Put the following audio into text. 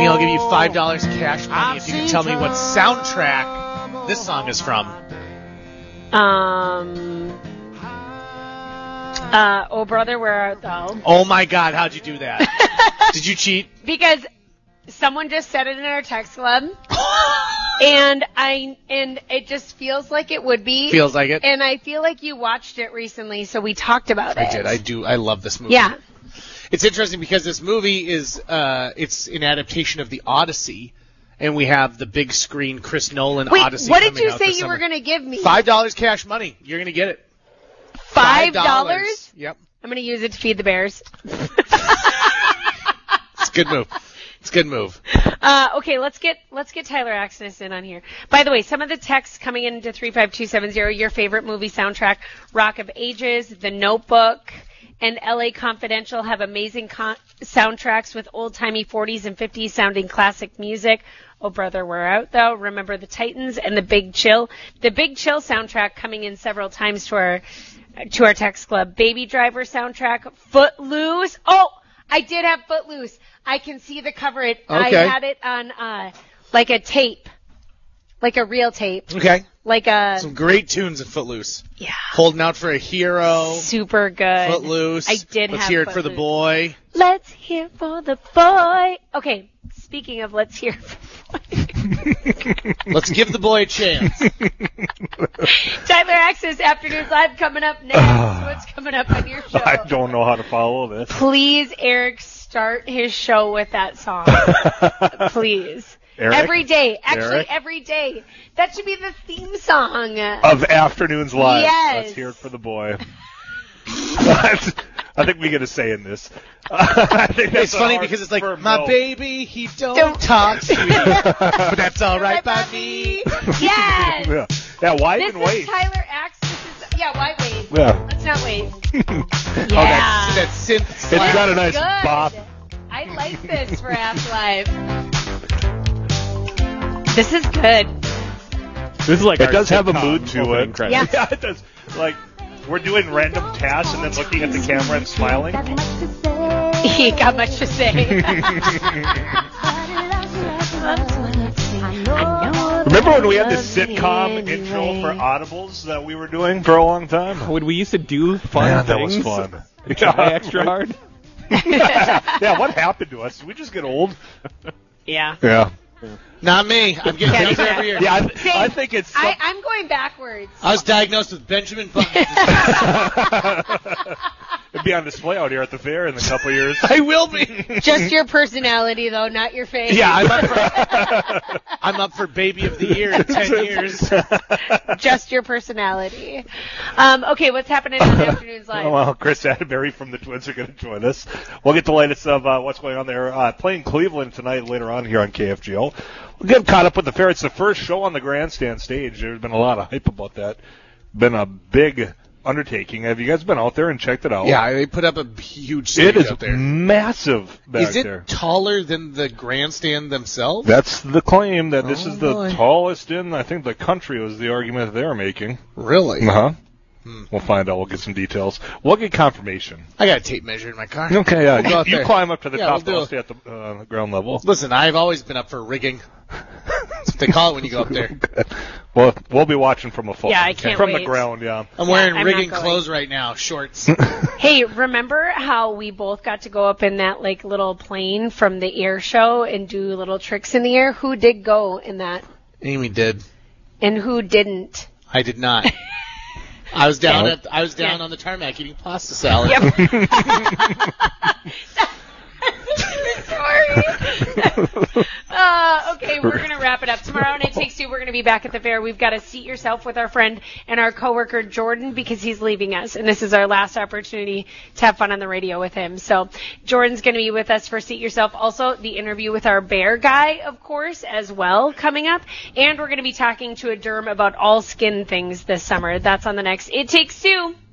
I'll give you $5 cash money if you can tell me what soundtrack this song is from. Oh Brother, Where Art Thou? Oh my God, how'd you do that? Did you cheat? Because someone just said it in our text club. And it just feels like it would be. Feels like it. And I feel like you watched it recently, so we talked about it. I did. I love this movie. Yeah. It's interesting because this movie is it's an adaptation of the Odyssey, and we have the big screen Chris Nolan Odyssey. What did you out say this you summer. were going to give me? $5 cash money. You're going to get it. $5? Yep. I'm going to use it to feed the bears. It's a good move. It's a good move. Okay, let's get Tyler Axness in on here. By the way, some of the texts coming into 35270, your favorite movie soundtrack, Rock of Ages, The Notebook, and LA Confidential have amazing soundtracks with old-timey 40s and 50s sounding classic music. Oh Brother, Where Art Thou? Remember the Titans and The Big Chill. The Big Chill soundtrack coming in several times to our text club. Baby Driver soundtrack, Footloose. Oh, I did have Footloose. I can see the cover. I had it on like a tape, like a real tape. Okay. Like some great tunes in Footloose. Yeah. Holding Out for a Hero. Super good. Footloose. I did Let's have hear it Footloose. for the boy. Let's hear for the boy. Okay. Speaking of let's hear for the boy. Let's give the boy a chance. Tyler Axis, Afternoons Live coming up next. What's coming up on your show? I don't know how to follow this. Please, Eric, start his show with that song. Please. Eric? Every day. Actually, Eric? every day. That should be the theme song. Of Afternoons Live. Yes. Let's hear it for the boy. I think we get a say in this. I think that's It's funny a because it's like, firm my no. baby, he don't talk sweet, but that's all right by me. Yes. Yeah, why This even is wait? Tyler Axis. Yeah, why wait? Yeah. Let's not wait. Oh, Yeah. that synth It's slap. got a nice Good. bop. I like this for Afterlife. This is good. This is like It our does have a sitcom mood to opening it. credits. Yeah. Yeah, it does. Like, we're doing random tasks and then looking at the camera and smiling. He got much to say. Remember when we had this sitcom intro for Audibles that we were doing for a long time? When we used to do fun Man, that things, was fun. try extra hard. Yeah, what happened to us? Did we just get old? Yeah. Yeah. Not me. I'm getting Yeah, younger yeah. every year. Yeah, Same. I think it's... I'm going backwards. I was diagnosed with Benjamin Button. It'd be on display out here at the fair in a couple of years. I will be. Just your personality, though, not your face. Yeah, I'm up for Baby of the Year in 10 years. Just your personality. Okay, what's happening on Afternoons Live? Oh, well, Chris Atterbury from the Twins are going to join us. We'll get the latest of what's going on there. Playing Cleveland tonight later on here on KFGO. We'll get caught up with the fair. It's the first show on the grandstand stage. There's been a lot of hype about that. Been a big undertaking. Have you guys been out there and checked it out? Yeah, they put up a huge stage It is out there. massive back Is it there. taller than the grandstand themselves? That's the claim, that this is the boy. tallest in, I think, the country was the argument that they're making. Really? Uh-huh. We'll find out. We'll get some details. We'll get confirmation. I got a tape measure in my car. Okay, yeah. We'll go out You there. climb up to the Yeah, top. we'll do I'll stay at the ground level. Listen, I've always been up for rigging. That's what they call it when you go up there. Well, we'll be watching from afar. Yeah, I can't From wait. the ground, yeah. I'm wearing I'm rigging not going. clothes right now, shorts. Hey, remember how we both got to go up in that like little plane from the air show and do little tricks in the air? Who did go in that? Amy did. And who didn't? I did not. I was down Yeah. on the tarmac eating pasta salad. Yep. Sorry. Okay, we're going to wrap it up. Tomorrow on It Takes Two, we're going to be back at the fair. We've got to seat yourself with our friend and our coworker Jordan because he's leaving us, and this is our last opportunity to have fun on the radio with him. So Jordan's going to be with us for Seat Yourself. Also, the interview with our bear guy, of course, as well, coming up. And we're going to be talking to a derm about all skin things this summer. That's on the next It Takes Two.